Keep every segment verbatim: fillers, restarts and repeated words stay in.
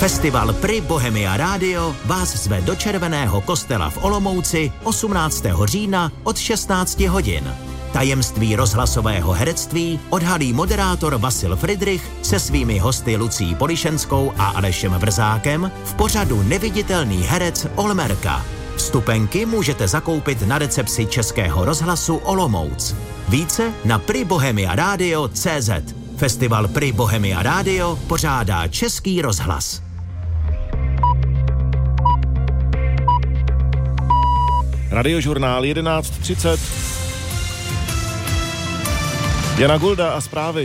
Festival Pri Bohemia Radio vás zve do Červeného kostela v Olomouci osmnáctého října od šestnácti hodin. Tajemství rozhlasového herectví odhalí moderátor Vasil Fridrich se svými hosty Lucí Polišenskou a Alešem Vrzákem v pořadu Neviditelný herec Olmerka. Vstupenky můžete zakoupit na recepci Českého rozhlasu Olomouc. Více na pri bohemia radio tečka cé zet. Festival Pri Bohemia Radio pořádá Český rozhlas. Radiožurnál jedenáct třicet. Jana Gulda a zprávy.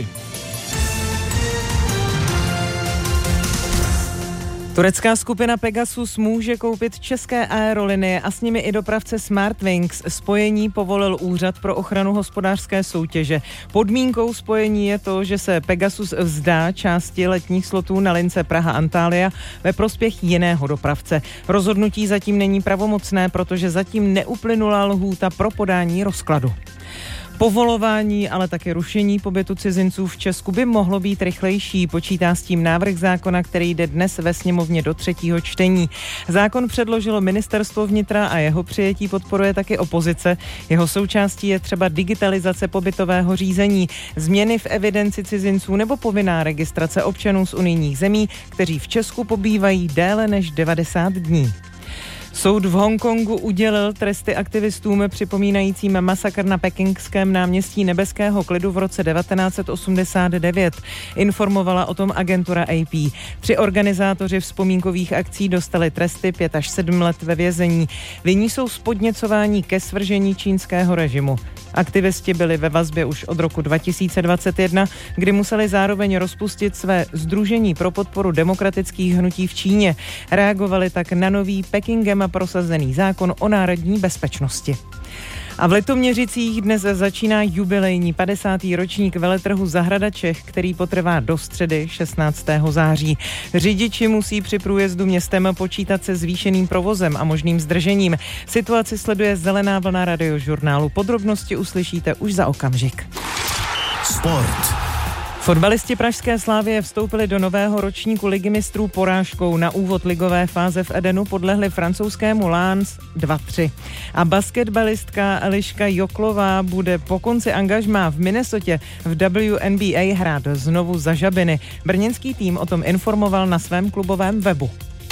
Turecká skupina Pegasus může koupit české aerolinie a s nimi i dopravce Smartwings. Spojení povolil Úřad pro ochranu hospodářské soutěže. Podmínkou spojení je to, že se Pegasus vzdá části letních slotů na lince Praha-Antalya ve prospěch jiného dopravce. Rozhodnutí zatím není pravomocné, protože zatím neuplynula lhůta pro podání rozkladu. Povolování, ale také rušení pobytu cizinců v Česku by mohlo být rychlejší. Počítá s tím návrh zákona, který jde dnes ve sněmovně do třetího čtení. Zákon předložilo Ministerstvo vnitra a jeho přijetí podporuje taky opozice. Jeho součástí je třeba digitalizace pobytového řízení, změny v evidenci cizinců nebo povinná registrace občanů z unijních zemí, kteří v Česku pobývají déle než devadesát dní. Soud v Hongkongu udělil tresty aktivistům připomínajícím masakr na pekingském náměstí Nebeského klidu v roce devatenáct set osmdesát devět. Informovala o tom agentura A P. Tři organizátoři vzpomínkových akcí dostali tresty pět až sedm let ve vězení. Vinní jsou z podněcování ke svržení čínského režimu. Aktivisti byli ve vazbě už od roku dva tisíce dvacet jedna, kdy museli zároveň rozpustit své sdružení pro podporu demokratických hnutí v Číně. Reagovali tak na nový Pekingem prosazený zákon o národní bezpečnosti. A v Litoměřicích dnes začíná jubilejní padesátý ročník veletrhu Zahrada Čech, který potrvá do středy šestnáctého září. Řidiči musí při průjezdu městem počítat se zvýšeným provozem a možným zdržením. Situaci sleduje Zelená vlna Radiožurnálu. Podrobnosti uslyšíte už za okamžik. Sport. Fotbalisti pražské Slavie vstoupili do nového ročníku Ligy mistrů porážkou. Na úvod ligové fáze v Edenu podlehli francouzskému Lens dva tři. A basketbalistka Eliška Joklová bude po konci angažmá v Minnesotě v W N B A hrát znovu za Žabiny. Brněnský tým o tom informoval na svém klubovém webu.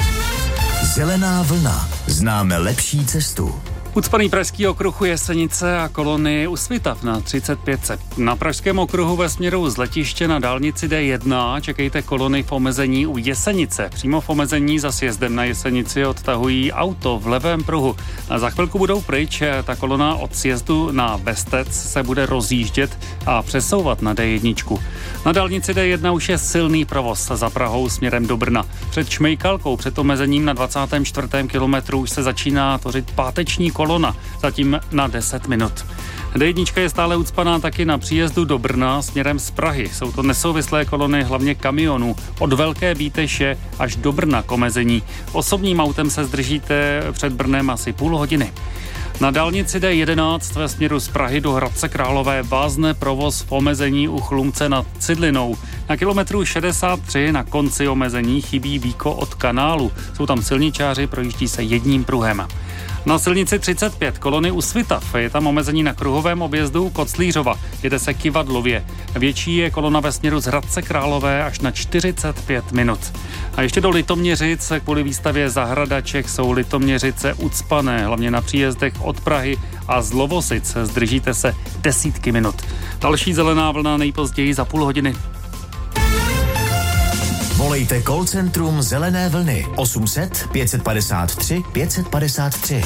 Zelená vlna. Známe lepší cestu. Ucpaný pražský okruh Jesenice a kolony u Svitav na třicet pět. Na pražském okruhu ve směru z letiště na dálnici D jedna čekejte kolony v omezení u Jesenice. Přímo v omezení za sjezdem na Jesenici odtahují auto v levém pruhu. A za chvilku budou pryč, ta kolona od sjezdu na Bestec se bude rozjíždět a přesouvat na D jedna. Na dálnici D jedna už je silný provoz za Prahou směrem do Brna. Před Šmejkalkou, před omezením na dvacátém čtvrtém kilometru už se začíná tvořit páteční kolona, zatím na deset minut. D jedna je stále ucpaná taky na příjezdu do Brna směrem z Prahy. Jsou to nesouvislé kolony hlavně kamionů od Velké Bíteše až do Brna k omezení. Osobním autem se zdržíte před Brnem asi půl hodiny. Na dálnici D jedenáct ve směru z Prahy do Hradce Králové vázne provoz v omezení u Chlumce nad Cidlinou. Na kilometru šedesát tři na konci omezení chybí víko od kanálu. Jsou tam silničáři, projíždí se jedním pruhem. Na silnici třicet pět kolony u Svitav je tam omezení na kruhovém objezdu Koclířova. Jede se Kivadlově. Větší je kolona ve směru z Hradce Králové až na čtyřicet pět minut. A ještě do Litoměřic kvůli výstavě Zahrada Čech jsou Litoměřice ucpané, hlavně na příjezdech od Prahy a z Lovosic. Zdržíte se desítky minut. Další zelená vlna nejpozději za půl hodiny. Volejte call centrum Zelené vlny osm set pět padesát tři pět padesát tři.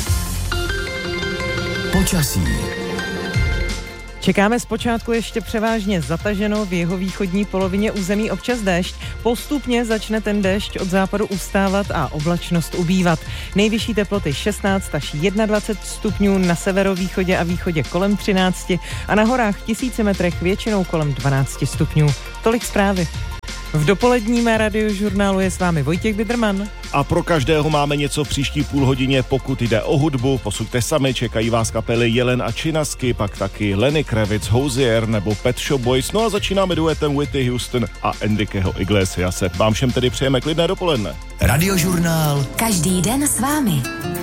Počasí. Čekáme zpočátku ještě převážně zataženo, v jihovýchodní polovině území občas déšť. Postupně začne ten déšť od západu ustávat a oblačnost ubývat. Nejvyšší teploty šestnáct až dvacet jedna stupňů, na severovýchodě a východě kolem třináct a na horách v tisíci metrech většinou kolem dvanáct stupňů. Tolik zprávy. V dopoledním radiožurnálu je s vámi Vojtěch Biderman. A pro každého máme něco v příští půl hodině, pokud jde o hudbu. Posuďte sami, čekají vás kapely Jelen a Činasky, pak taky Lenny Kravitz, Hozier nebo Pet Shop Boys. No a začínáme duetem Whitney Houston a Enriqueho Iglesiase. Vám všem tedy přejeme klidné dopoledne. Radiožurnál. Každý den s vámi.